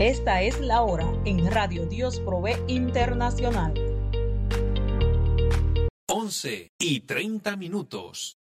Esta es la hora en Radio Dios Provee Internacional. 11:30.